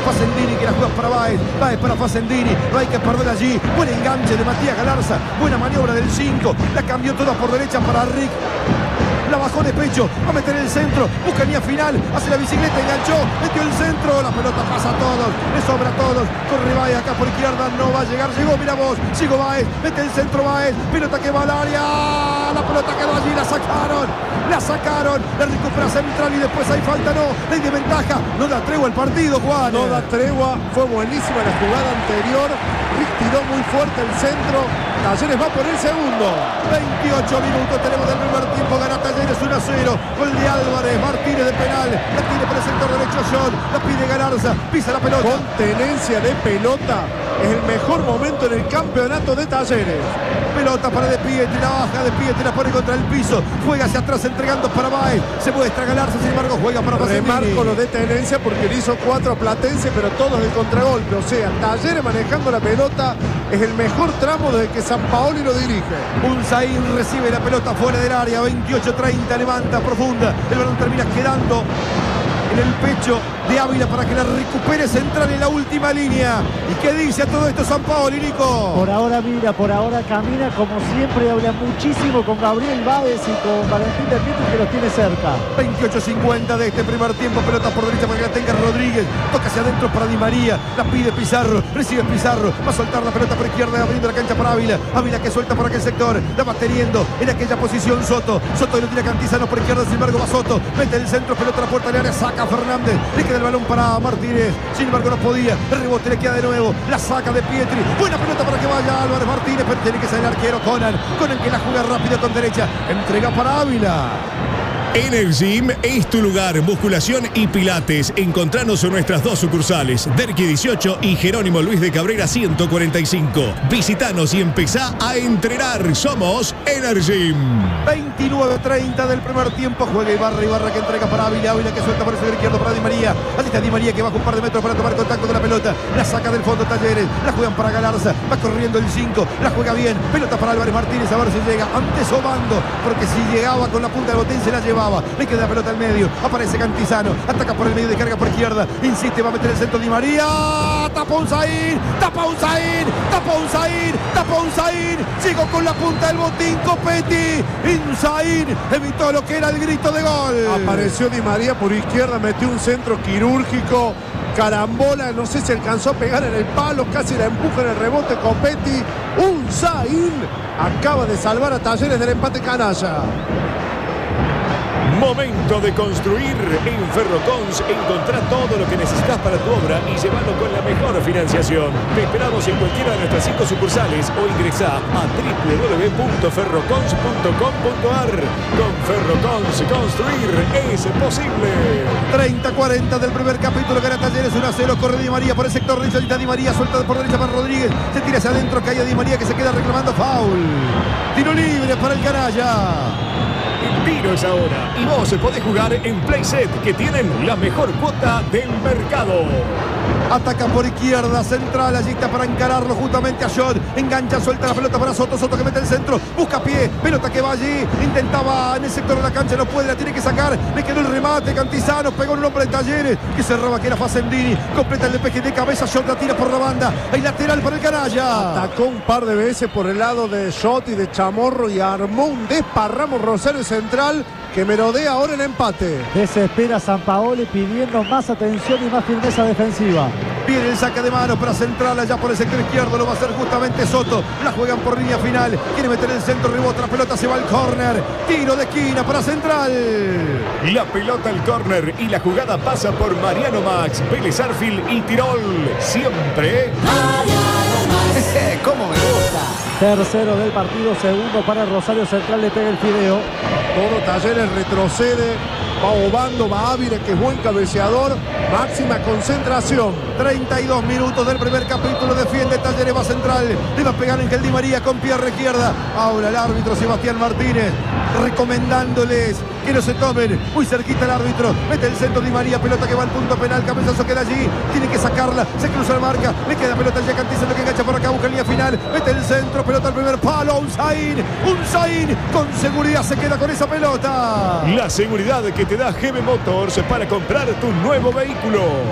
Facendini que la juega para Báez. Báez para Facendini. No hay que perder allí. Buen enganche de Matías Galarza. Buena maniobra del 5. La cambió toda por derecha para Rick. La bajó de pecho, va a meter el centro, busca línea final, hace la bicicleta, enganchó, metió el centro, la pelota pasa a todos, le sobra a todos, corre Báez acá por izquierda, no va a llegar, llegó, mira vos, llegó Báez, mete el centro Báez, pelota que va al área, la pelota quedó allí, la sacaron, la recupera Central y después hay falta, no, ley de ventaja, no da tregua el partido, Juan. No da tregua, fue buenísima la jugada anterior, Rick tiró muy fuerte el centro, Talleres va por el segundo. 28 minutos tenemos del primer tiempo, gana Talleres 1-0, gol de Álvarez, Martínez de penal, la tiene por el sector derecho John, la pide Galarza, pisa la pelota. Con tenencia de pelota, es el mejor momento en el campeonato de Talleres. Pelota para De Pietri, la baja De Pietri, la pone contra el piso, juega hacia atrás entregando para Báez, se muestra Galarza, sin embargo juega para Facendini. Remarco lo de tenencia porque le hizo 4 a Platense, pero todos de contragolpe, o sea, Talleres manejando la pelota, es el mejor tramo desde que Sampaoli lo dirige. Unzaín recibe la pelota fuera del área, 28-30, levanta profunda, el balón termina quedando en el pecho de Ávila para que la recupere Central en la última línea. ¿Y qué dice a todo esto Sampaoli, Nico? Por ahora mira, por ahora camina como siempre, habla muchísimo con Gabriel Báez y con Valentín de Pietri que los tiene cerca. 28-50 de este primer tiempo, pelota por derecha para que la tenga Rodríguez, toca hacia adentro para Di María, la pide Pizarro, recibe Pizarro, va a soltar la pelota por izquierda, abriendo la cancha para Ávila, Ávila que suelta por aquel sector, la va teniendo en aquella posición Soto lo tira Cantizano por izquierda, sin embargo va Soto, mete el centro, pelota a la puerta del área, saca Fernández, le queda el balón para Martínez, sin embargo no podía, el rebote le queda de nuevo, la saca de Pietri, buena pelota para que vaya Álvarez Martínez, pero tiene que salir el arquero Conan que la juega rápido con derecha, entrega para Ávila. Energym es tu lugar, musculación y pilates. Encontranos en nuestras 2 sucursales, Derqui 18 y Jerónimo Luis de Cabrera 145. Visítanos y empezá a entrenar. Somos Energym. 29-30 del primer tiempo, juega Ibarra que entrega para Ávila, Ávila que suelta por el sector izquierdo para Di María. Así está Di María que baja un par de metros para tomar contacto con la pelota, la saca del fondo Talleres, la juegan para Galarza, va corriendo el 5, la juega bien, pelota para Álvarez Martínez, a ver si llega, antes Obando, porque si llegaba con la punta del botén se la llevaba. Le queda la pelota al medio, aparece Cantizano, ataca por el medio, de carga por izquierda, insiste, va a meter el centro Di María, tapa Unzaín, llegó con la punta del botín Copetti, Unzaín evitó lo que era el grito de gol. Apareció Di María por izquierda, metió un centro quirúrgico, carambola, no sé si alcanzó a pegar en el palo, casi la empuja en el rebote Copetti. Unzaín acaba de salvar a Talleres del empate canalla. Momento de construir. En Ferrocons encontrá todo lo que necesitas para tu obra y llévalo con la mejor financiación. Te esperamos en cualquiera de nuestras 5 sucursales o ingresá a www.ferrocons.com.ar. Con Ferrocons construir es posible. 30-40 del primer capítulo, gana Talleres 1-0, corre Di María por el sector derecho, Di María suelta por derecha para Rodríguez, se tira hacia adentro, cae Di María que se queda reclamando foul. Tiro libre para el canalla. El tiro es ahora y vos podés jugar en Playset, que tienen la mejor cuota del mercado. Ataca por izquierda, Central, allí está para encararlo justamente a John, engancha, suelta la pelota para Soto, Soto que mete el centro, busca pie, pelota que va allí, intentaba en el sector de la cancha, no puede, la tiene que sacar, le quedó el remate, Cantizano, pegó en un hombre de Talleres, que cerraba que era Facendini, completa el despeje de cabeza, John la tira por la banda, hay lateral para el canalla. Atacó un par de veces por el lado de Shot y de Chamorro y armó un desparramo Rosario Central que merodea ahora el empate. Desespera Sampaoli pidiendo más atención y más firmeza defensiva. Viene el saque de mano para Central, allá por el sector izquierdo, lo va a hacer justamente Soto, la juegan por línea final, quiere meter el centro, rebota la pelota, se va al córner, tiro de esquina para Central. La pelota al córner y la jugada pasa por Mariano Max, Vélez Arfield y Tirol, siempre Mariano Max. ¿Cómo me gusta? Tercero del partido, segundo para Rosario Central, le pega el fideo. Todo Talleres retrocede, va Obando, va Ávila, que es buen cabeceador, máxima concentración. 32 minutos del primer capítulo, defiende Talleres, va Central, le va a pegar Ángel Di María con pierna izquierda, ahora el árbitro Sebastián Martínez recomendándoles que no se tomen, muy cerquita el árbitro, mete el centro Di María, pelota que va al punto penal, cabezazo queda allí, tiene que sacarla, se cruza la marca, le queda pelota ya Cantizano que engancha por acá, busca línea final, mete el centro, pelota al primer palo, Unzaín con seguridad se queda con esa pelota. La seguridad que te da GB Motors para comprar tu nuevo vehículo.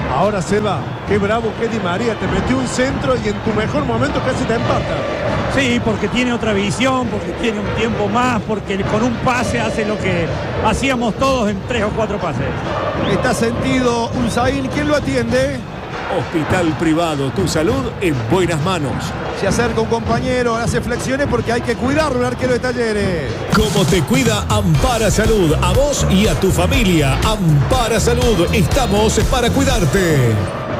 Ahora, Seba, qué bravo que Di María. Te metió un centro y en tu mejor momento casi te empata. Sí, porque tiene otra visión, porque tiene un tiempo más, porque con un pase hace lo que hacíamos todos en 3 o 4 pases. Está sentido Unzaín. ¿Quién lo atiende? Hospital Privado, tu salud en buenas manos. Se acerca un compañero, hace flexiones porque hay que cuidarlo, el arquero de Talleres. Como te cuida Ampara Salud, a vos y a tu familia. Ampara Salud, estamos para cuidarte.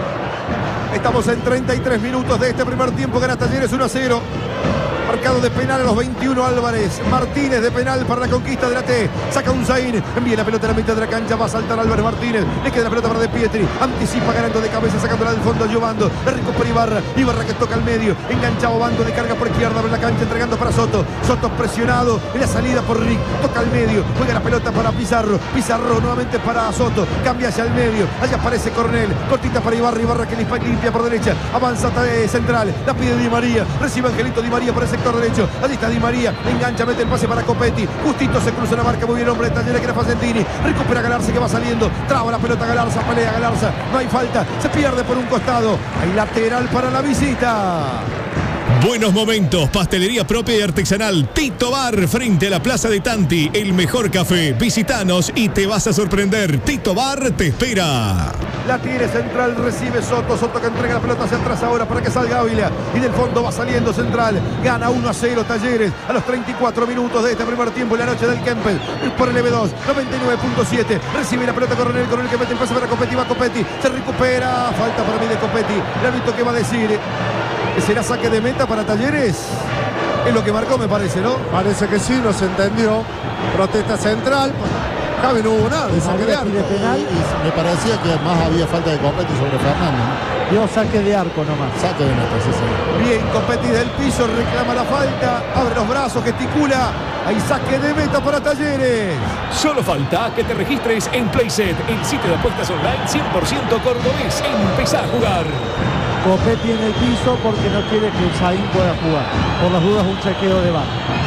Estamos en 33 minutos de este primer tiempo. Gana Talleres 1-0. Marcado de penal a los 21 Álvarez. Martínez de penal para la conquista de la T. Saca Unzaín. Envía la pelota a la mitad de la cancha. Va a saltar Álvarez Martínez. Le queda la pelota para De Pietri. Anticipa ganando de cabeza, sacándola del fondo, Giovando. La recupera Ibarra. Ibarra que toca al medio. Enganchado Bando de carga por izquierda. Abre la cancha entregando para Soto. Soto presionado. En la salida por Rick. Toca al medio. Juega la pelota para Pizarro. Pizarro nuevamente para Soto. Cambia hacia el medio. Allá aparece Coronel. Cortita para Ibarra. Ibarra que limpia por derecha. Avanza central. La pide Di María. Recibe Angelito Di María por el sector derecho. Allí está Di María. Engancha, mete el pase para Copetti. Justito se cruza la marca. Muy bien, hombre de Talleres, que era Facentini. Recupera Galarza que va saliendo. Traba la pelota Galarza. Pelea Galarza. No hay falta. Se pierde por un costado. Hay lateral para la visita. Buenos momentos, pastelería propia y artesanal Tito Bar, frente a la Plaza de Tanti, el mejor café. Visítanos y te vas a sorprender. Tito Bar te espera. La tiene central, recibe Soto. Soto que entrega la pelota hacia atrás ahora para que salga Ávila. Y del fondo va saliendo central. Gana 1-0 Talleres a los 34 minutos de este primer tiempo en la noche del Kempel. Por el EB2, 99.7. Recibe la pelota Coronel que mete el pase para Copetti. Va Copetti, se recupera. Falta para mí de Copetti. El árbitro que va a decir. ¿Será saque de meta para Talleres? Es lo que marcó, me parece, ¿no? Parece que sí, no se entendió. Protesta central. Javi no hubo nada de saque de arco. Y me parecía que más había falta de Copetti sobre Fernando. Dio saque de arco nomás. Saque de meta, sí, sí. Bien, Copetti del piso, reclama la falta. Abre los brazos, gesticula. Hay saque de meta para Talleres. Solo falta que te registres en Playset, el sitio de apuestas online 100% cordobés. Empezá a jugar. Copetti en el piso porque no quiere que Unzaín pueda jugar. Por las dudas, un chequeo de VAR.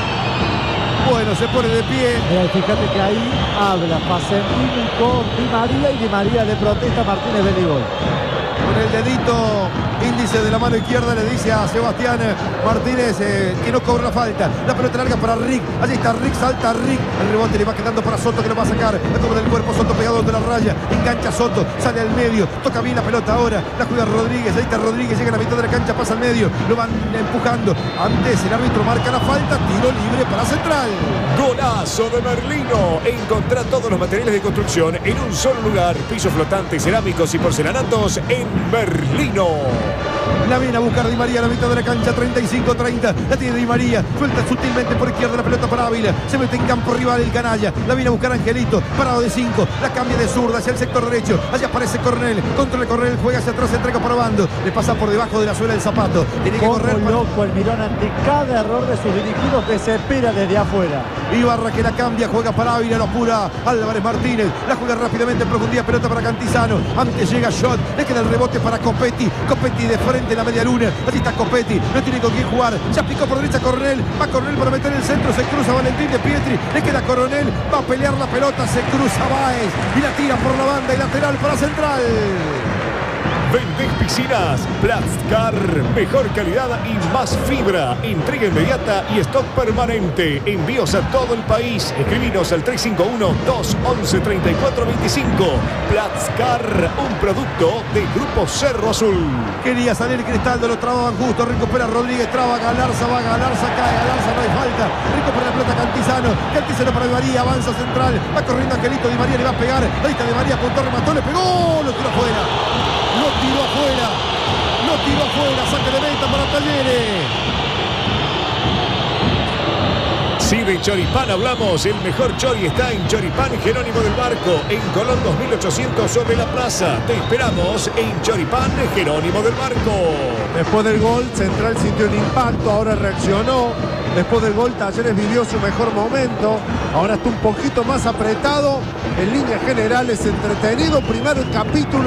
Bueno, se pone de pie. Fíjate que ahí habla Facentini con Di María y Di María le protesta Martínez Beligol. Con el dedito índice de la mano izquierda le dice a Sebastián Martínez que no cobra la falta. La pelota larga para Rick. Allí está Rick, salta Rick. El rebote le va quedando para Soto que lo va a sacar. La toma del cuerpo, Soto pegado de la raya. Engancha Soto, sale al medio. Toca bien la pelota ahora. La juega Rodríguez. Ahí está Rodríguez, llega a la mitad de la cancha, pasa al medio. Lo van empujando. Antes el árbitro marca la falta. Tiro libre para Central. Golazo de Merlino. Encontrá todos los materiales de construcción en un solo lugar. Pisos flotantes, cerámicos y porcelanatos en Merlino. La viene a buscar Di María a la mitad de la cancha, 35-30. La tiene Di María, suelta sutilmente por izquierda la pelota para Ávila. Se mete en campo rival el canalla. La viene a buscar Angelito, parado de 5. La cambia de zurda hacia el sector derecho. Allá aparece Coronel, contra el Coronel, juega hacia atrás, entrega para Bando. Le pasa por debajo de la suela del zapato. Tiene que correr. Loco el Mirón ante cada error de sus dirigidos, desespera desde afuera. Ibarra que la cambia, juega para Ávila, lo apura Álvarez Martínez. La juega rápidamente en profundidad, pelota para Cantizano. Antes llega Shot, le queda el rebote para Copetti. Copetti de frente en la media luna. Allí está Copetti, no tiene con quién jugar. Ya picó por derecha Coronel. Va Coronel para meter el centro. Se cruza Valentín de Pietri. Le queda Coronel. Va a pelear la pelota. Se cruza Báez y la tira por la banda y lateral para Central. Vendés piscinas, Platzcar, mejor calidad y más fibra, entrega inmediata y stock permanente, envíos a todo el país. Escribinos al 351-211-3425. Platzcar, un producto de Grupo Cerro Azul. Quería salir Cristaldo, lo trababan justo. Recupera Rodríguez, traba Galarza, va Galarza, cae Galarza, no hay falta. Recupera la pelota Cantizano, Cantizano para Di María, avanza Central, va corriendo Angelito, Di María le va a pegar. Ahí está Di María, apuntó, remató, le pegó, lo tiró afuera. Lo tiró afuera, saque de meta para Talleres. Si de Choripán hablamos, el mejor chori está en Choripán Jerónimo del Barco, en Colón 2800 sobre la plaza. Te esperamos en Choripán Jerónimo del Barco. Después del gol, Central sintió el impacto, ahora reaccionó. Después del gol, Talleres vivió su mejor momento. Ahora está un poquito más apretado. En líneas generales, entretenido. Primero el capítulo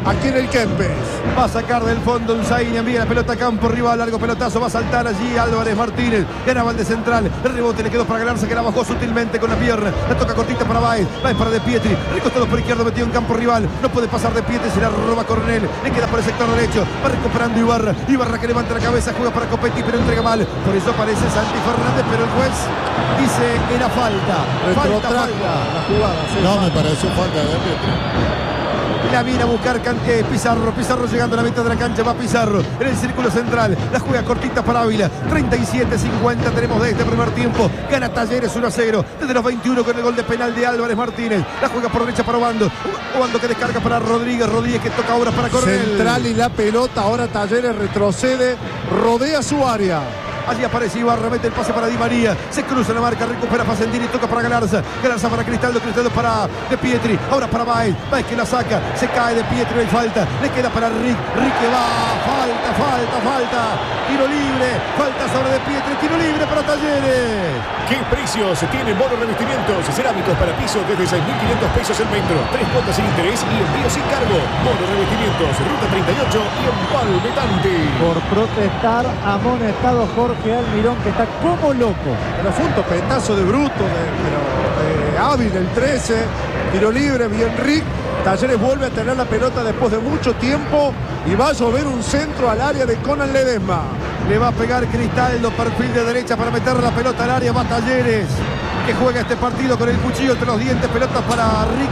aquí en el Kempes. Va a sacar del fondo un Zayn, envía la pelota a campo rival, largo pelotazo, va a saltar allí Álvarez Martínez, ganaba el de central, el rebote le quedó para Galarza que la bajó sutilmente con la pierna, la toca cortita para Baez para De Pietri, recostado por izquierdo, metido en campo rival, no puede pasar De Pietri, se la roba Coronel, le queda por el sector derecho, va recuperando Ibarra que levanta la cabeza, juega para Copetti pero entrega mal, por eso aparece Santi Fernández, pero el juez dice era falta. Retrotrajo la jugada. Sí, No, me pareció falta de Pietri. La viene a buscar Pizarro llegando a la mitad de la cancha, va Pizarro en el círculo central, la juega cortita para Ávila, 37-50 tenemos de este primer tiempo, gana Talleres 1-0, desde los 21 con el gol de penal de Álvarez Martínez, la juega por derecha para Obando que descarga para Rodríguez que toca ahora para Coronel. Central y la pelota, ahora Talleres retrocede, rodea su área. Allí aparece Ibarra, mete el pase para Di María, se cruza la marca, recupera Facendini, toca para Galarza para Cristaldo para De Pietri, ahora para Baez que la saca, se cae De Pietri, no hay falta, le queda para Rick que va, falta, tiro libre, falta sobre De Pietri, tiro libre para Talleres. ¿Qué precios tiene Mono Revestimientos? Cerámicos para piso desde 6.500 pesos el metro, 3 cuotas sin interés y envío sin cargo. Mono Revestimientos, ruta 38 y Empalmetante. Por protestar, amonestado Jorge Almirón, que está como loco. Pero fue un topetazo de bruto, de Ávila, el 13, tiro libre, bien Rick. Talleres vuelve a tener la pelota después de mucho tiempo y va a llover un centro al área de Conan Ledesma. Le va a pegar Cristaldo, perfil de derecha para meter la pelota al área, va Talleres, que juega este partido con el cuchillo entre los dientes, pelotas para Rick.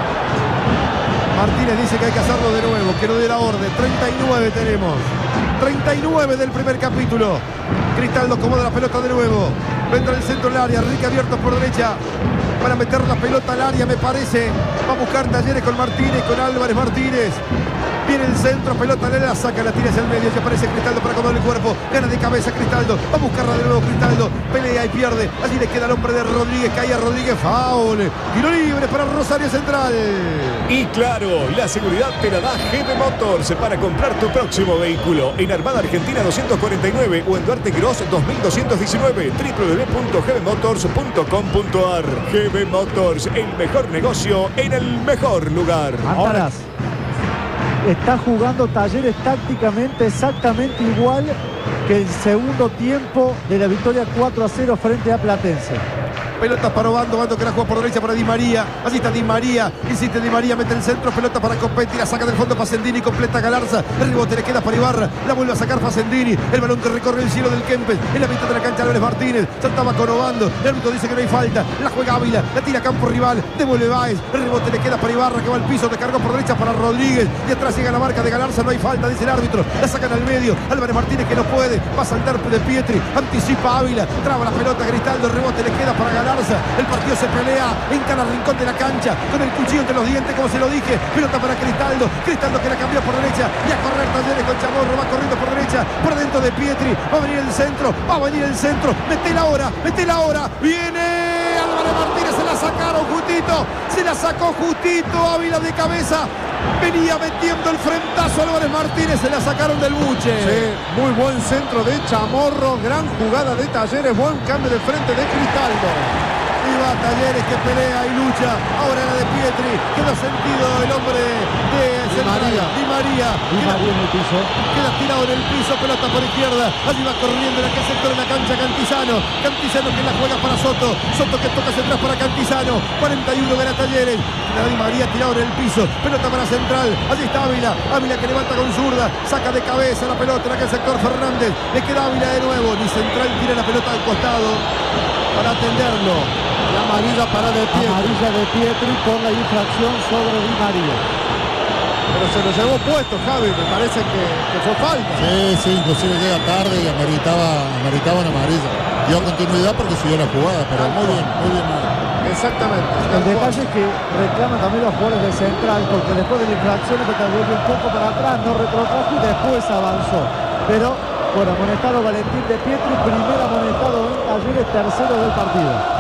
Martínez dice que hay que hacerlo de nuevo, que no dé la orden. 39 tenemos. 39 del primer capítulo. Cristaldo acomoda la pelota de nuevo. Entra el centro del área. Rick abierto por derecha para meter la pelota al área, me parece. Va a buscar Talleres con Martínez, con Álvarez Martínez. Viene el centro, pelota le la saca, la tira hacia el medio, y aparece Cristaldo para acomodar el cuerpo, gana de cabeza Cristaldo, va a buscarla de nuevo Cristaldo, pelea y pierde, allí le queda el hombre de Rodríguez, caía Rodríguez, foul, tiro libre para Rosario Central. Y claro, la seguridad te la da GB Motors para comprar tu próximo vehículo en Armada Argentina 249 o en Duarte Gross 2219, www.gbmotors.com.ar. GB Motors, el mejor negocio en el mejor lugar. Antaras. Está jugando Talleres tácticamente exactamente igual que el segundo tiempo de la victoria 4-0 frente a Platense. Pelota para Obando que la juega por derecha para Di María. Allí está Di María. Insiste Di María, mete el centro. Pelota para Copetti. La saca del fondo Facendini. Completa Galarza. El rebote le queda para Ibarra. La vuelve a sacar Facendini. El balón que recorre el cielo del Kempes. En la mitad de la cancha Álvarez Martínez. Saltaba con Obando. El árbitro dice que no hay falta. La juega Ávila. La tira a campo rival. Devuelve Baez. El rebote le queda para Ibarra que va al piso. Descargó por derecha para Rodríguez. Y atrás llega la marca de Galarza. No hay falta, dice el árbitro. La sacan al medio. Álvarez Martínez que no puede. Va a saltar De Pietri. Anticipa Ávila. Traba la pelota Cristaldo. El rebote le queda para Galarza. El partido se pelea en cada rincón de la cancha con el cuchillo entre los dientes, como se lo dije. Pelota para Cristaldo que la cambió por derecha y a correr Talleres con Chamorro, va corriendo por derecha, por dentro de Pietri, va a venir el centro, mete la hora, viene Álvarez Martínez, se la sacaron justito, se la sacó justito Ávila de cabeza, venía metiendo el frentazo Álvarez Martínez, se la sacaron del buche. Sí, muy buen centro de Chamorro, gran jugada de Talleres, buen cambio de frente de Cristaldo. Y va Talleres que pelea y lucha. Ahora la de Pietri. Quedó sentido el hombre de Di María. En el piso. Queda tirado en el piso. Pelota por izquierda. Allí va corriendo en aquel sector de la cancha Cantizano. Cantizano que la juega para Soto. Soto que toca hacia atrás para Cantizano. 41 gana Talleres. Queda Di María tirado en el piso. Pelota para Central. Allí está Ávila. Ávila que levanta con zurda. Saca de cabeza la pelota en aquel sector Fernández. Le queda Ávila de nuevo. Ni Central tira la pelota al costado para atenderlo. La amarilla para De Pietri. Amarilla de Pietri con la infracción sobre Di María. Pero se lo llevó puesto, Javi, me parece que fue falta. Sí, inclusive llega tarde y ameritaba una amarilla. Dio continuidad porque siguió la jugada, pero muy bien. Exactamente. El detalle es que reclaman también los jugadores de Central, porque después de la infracción se vuelve un poco para atrás, no retrotrajo y después avanzó. Pero por amonestado Valentín De Pietri, primer amonestado en Talleres, tercero del partido.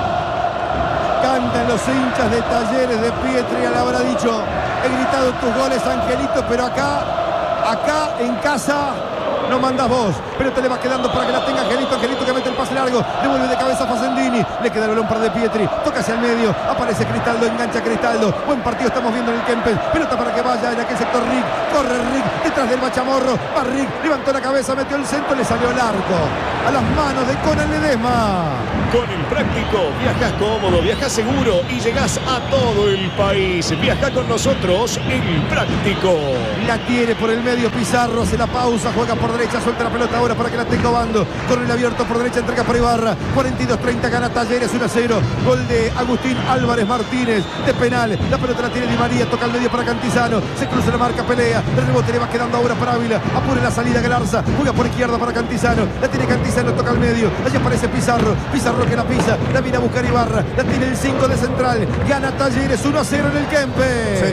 Cantan los hinchas de Talleres. De Pietri le habrá dicho: he gritado tus goles, Angelito, pero acá en casa no mandas vos, pero te le va quedando para que la tenga Angelito. Angelito que mete el pase largo, devuelve de cabeza a Facendini, le queda el balón para De Pietri, toca hacia el medio, aparece Cristaldo, engancha Cristaldo, buen partido estamos viendo en el Kempes, pelota para que vaya en aquel sector Rick, corre Rick, detrás del Bachamorro, va Rick, levantó la cabeza, metió el centro, le salió el arco, a las manos de Conan Ledesma. Con el Práctico viajas cómodo, viajas seguro y llegás a todo el país. Viaja con nosotros El Práctico. La tiene por el medio Pizarro, hace la pausa, juega por derecha, suelta la pelota ahora para que la tenga Obando. Corre el abierto por derecha, entrega por Ibarra. 42-30, gana Talleres 1-0. Gol de Agustín Álvarez Martínez de penal. La pelota la tiene Di María, toca al medio para Cantizano. Se cruza la marca, pelea. El rebote le va quedando ahora para Ávila. Apure la salida Galarza. Juega por izquierda para Cantizano. La tiene Cantizano, toca al medio. Allí aparece Pizarro. Pizarro que la pisa. La viene a buscar Ibarra. La tiene el 5 de central. Gana Talleres 1-0 en el Kempes.